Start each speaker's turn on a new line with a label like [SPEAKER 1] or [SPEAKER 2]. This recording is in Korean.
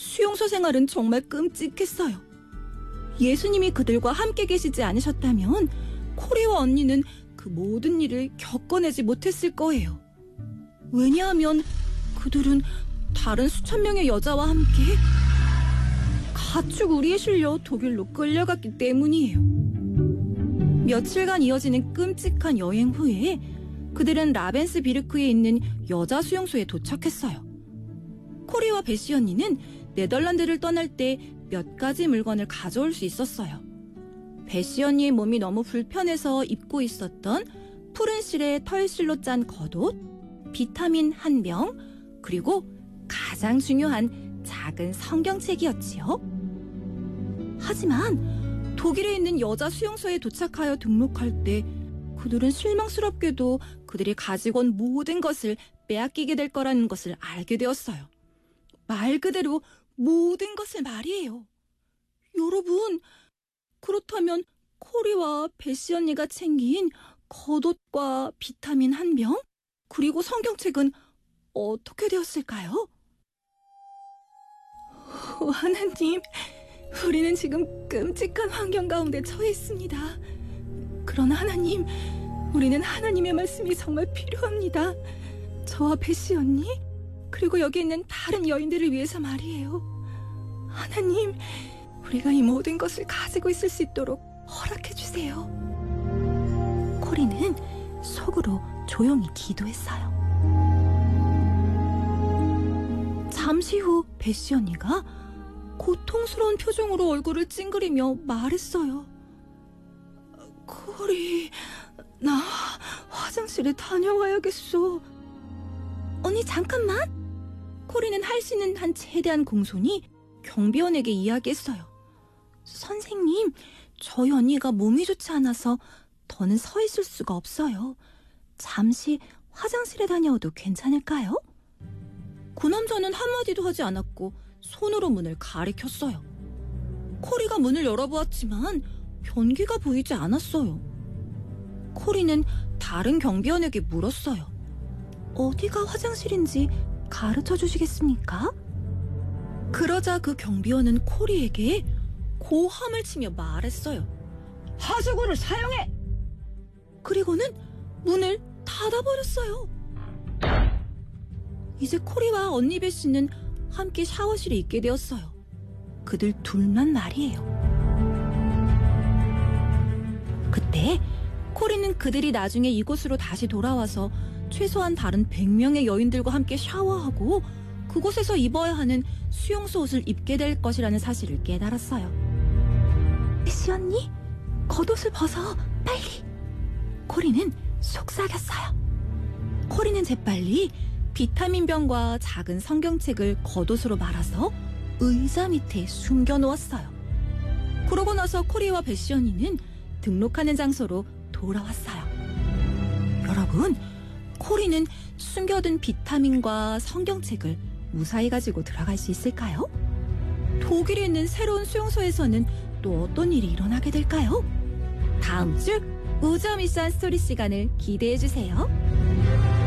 [SPEAKER 1] 수용소 생활은 정말 끔찍했어요. 예수님이 그들과 함께 계시지 않으셨다면 코리와 언니는 그 모든 일을 겪어내지 못했을 거예요. 왜냐하면 그들은 다른 수천 명의 여자와 함께 가축 우리에 실려 독일로 끌려갔기 때문이에요. 며칠간 이어지는 끔찍한 여행 후에 그들은 라벤스비르크에 있는 여자 수용소에 도착했어요. 코리와 베시 언니는 네덜란드를 떠날 때 몇 가지 물건을 가져올 수 있었어요. 베시 언니의 몸이 너무 불편해서 입고 있었던 푸른 실에 털실로 짠 겉옷, 비타민 한 병, 그리고 가장 중요한 작은 성경책이었지요. 하지만 독일에 있는 여자 수용소에 도착하여 등록할 때 그들은 실망스럽게도 그들이 가지고 온 모든 것을 빼앗기게 될 거라는 것을 알게 되었어요. 말 그대로 모든 것을 말이에요. 여러분, 그렇다면 코리와 베시 언니가 챙긴 겉옷과 비타민 한 병, 그리고 성경책은 어떻게 되었을까요? 하나님, 우리는 지금 끔찍한 환경 가운데 처해 있습니다. 그러나 하나님, 우리는 하나님의 말씀이 정말 필요합니다. 저와 베시 언니, 그리고 여기 있는 다른 여인들을 위해서 말이에요. 하나님, 우리가 이 모든 것을 가지고 있을 수 있도록 허락해 주세요. 코리는 속으로 조용히 기도했어요. 잠시 후 베시 언니가 고통스러운 표정으로 얼굴을 찡그리며 말했어요. 코리, 나 화장실에 다녀와야겠어. 언니 잠깐만. 코리는 할 수 있는 한 최대한 공손히 경비원에게 이야기했어요. 선생님, 저희 언니가 몸이 좋지 않아서 더는 서 있을 수가 없어요. 잠시 화장실에 다녀와도 괜찮을까요? 그 남자는 한마디도 하지 않았고 손으로 문을 가리켰어요. 코리가 문을 열어보았지만 변기가 보이지 않았어요. 코리는 다른 경비원에게 물었어요. 어디가 화장실인지 가르쳐 주시겠습니까? 그러자 그 경비원은 코리에게 고함을 치며 말했어요. 하수구를 사용해! 그리고는 문을 닫아버렸어요. 이제 코리와 언니 베시는 함께 샤워실에 있게 되었어요. 그들 둘만 말이에요. 그때 코리는 그들이 나중에 이곳으로 다시 돌아와서 최소한 다른 100명의 여인들과 함께 샤워하고 그곳에서 입어야 하는 수용소 옷을 입게 될 것이라는 사실을 깨달았어요. 베시 언니, 겉옷을 벗어, 빨리. 코리는 속삭였어요. 코리는 재빨리 비타민 병과 작은 성경책을 겉옷으로 말아서 의자 밑에 숨겨놓았어요. 그러고 나서 코리와 베시 언니는 등록하는 장소로 돌아왔어요. 여러분, 코리는 숨겨둔 비타민과 성경책을 무사히 가지고 들어갈 수 있을까요? 독일에 있는 새로운 수용소에서는 또 어떤 일이 일어나게 될까요? 다음 주 우주미션 스토리 시간을 기대해주세요.